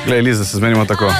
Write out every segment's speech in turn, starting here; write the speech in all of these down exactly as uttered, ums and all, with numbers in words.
Glej, Eliza, se zmenimo tako.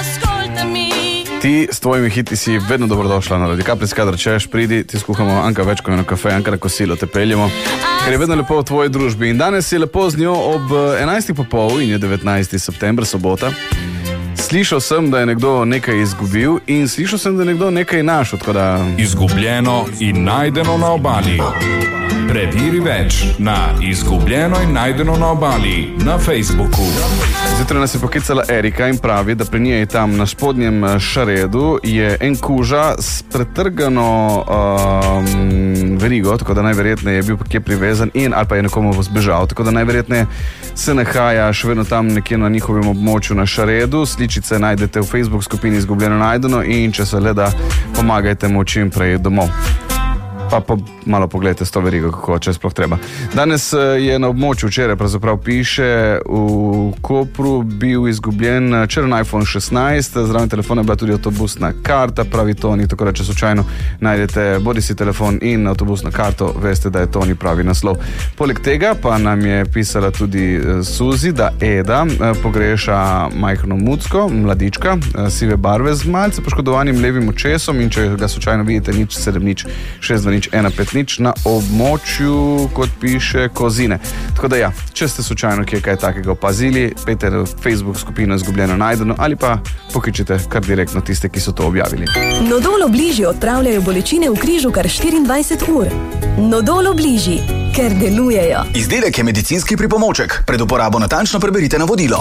Ti s tvojimi hiti si vedno dobrodošla na Radio Kapri, kadar češ, pridi, ti skuhamo Anka večko eno kafe, Anka na kosilo, te peljemo, ker je vedno lepo v tvoji družbi. In danes je lepo z njo ob enajstih popol in je devetnajsti september, sobota. Slišal sem, da je nekdo nekaj izgubil in slišal sem, da je nekdo nekaj našel, tako da... Izgubljeno in najdeno na obali. Preveri več na Izgubljeno in najdeno na obali na Facebooku. Zjutraj nas je poklicala Erika in pravi, da pri njej tam na spodnjem Šaredu je en kuža s pretrgano um, verigo, tako da najverjetneje je bil kje privezan in ali pa je nekomu zbežal, tako da najverjetneje se nahaja še vedno tam nekje na njihovem območju na Šaredu. Sličice najdete v Facebook skupini Izgubljeno najdeno in če se le da, pomagajte mu čim prej domov. Pa, pa malo pogledajte s to verigo, kako če sploh treba. Danes je na območju, včeraj pravzaprav piše, v Kopru bil izgubljen črn iPhone šestnajst, zraven telefona je bila tudi avtobusna karta, pravi Toni, tako da če slučajno najdete bodi si telefon in avtobusno karto, veste, da je Toni pravi naslov. Poleg tega pa nam je pisala tudi Suzi, da Eda pogreša majhno mucko, mladička, sive barve z malce poškodovanim levim očesom in če ga slučajno vidite, nič sedem nič šest dva nič ena pet nič na območju, kot piše, Kozine. Tako da ja, če ste slučajno kje kaj takega opazili, pejte na Facebook skupino Izgubljeno najdeno ali pa pokličite kar direktno tiste, ki so to objavili. Nodol Obliži odpravljajo bolečine v križu kar štiriindvajset ur. Nodol Obliži, ker delujejo. Izdelek je medicinski pripomoček. Pred uporabo natančno preberite navodilo.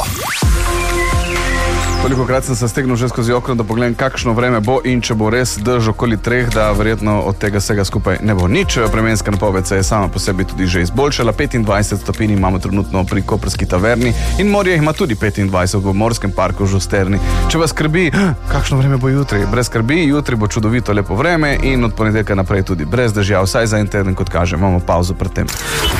Kolikokrat sem se stegnil že skozi okno, da pogledam, kakšno vreme bo in če bo res dež okoli treh, da verjetno od tega vsega skupaj ne bo nič. Vremenska napoved se je sama po sebi tudi že izboljšala. petindvajset stopinj imamo trenutno pri Koprski taverni in morje ima tudi petindvajset v Morskem parku v Žusterni. Če vas skrbi, kakšno vreme bo jutri, brez skrbi, jutri bo čudovito lepo vreme in od ponedeljka naprej tudi brez dežja, vsaj za en teden, kot kaže, imamo pauzo pred tem.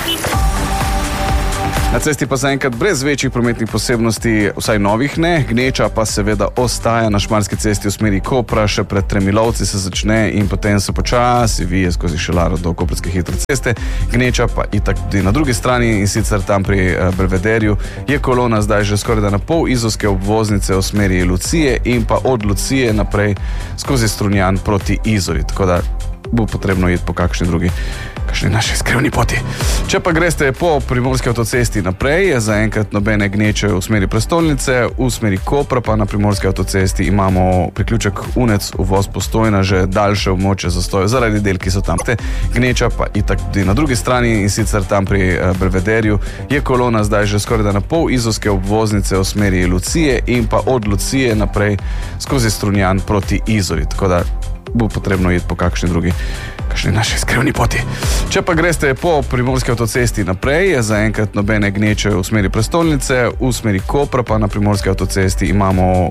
Na cesti pa zaenkrat brez večjih prometnih posebnosti, vsaj novih ne, gneča pa seveda ostaja na Šmarski cesti v smeri Kopra, še pred Tremilovci se začne in potem se počasi vije skozi Šelaro do Koprske hitre ceste. Gneča pa itak tudi na drugi strani in sicer tam pri Belvederju je kolona zdaj že skoraj da na pol izolske obvoznice v smeri Lucije in pa od Lucije naprej skozi Strunjan proti Izoli, tako da bo potrebno iti po kakšni drugi, kakšni naši skrivni poti. Če pa greste po Primorski avtocesti naprej, je zaenkrat nobene gneče v smeri prestolnice, v smeri Kopra pa na Primorski avtocesti imamo priključek Unec, uvoz Postojna, že daljše območje zastoja zaradi del, ki so tam. Gneča pa itak tudi na drugi strani in sicer tam pri Belvederju je kolona zdaj že skoraj da na pol izolske obvoznice v smeri Lucije in pa od Lucije naprej skozi Strunjan proti Izoli, tako da bo potrebno iti po kakšni drugi, kakšni naši skrivni poti. Če pa greste po Primorski avtocesti naprej, je zaenkrat nobene gneče v smeri prestolnice, v smeri Kopra pa na Primorski avtocesti imamo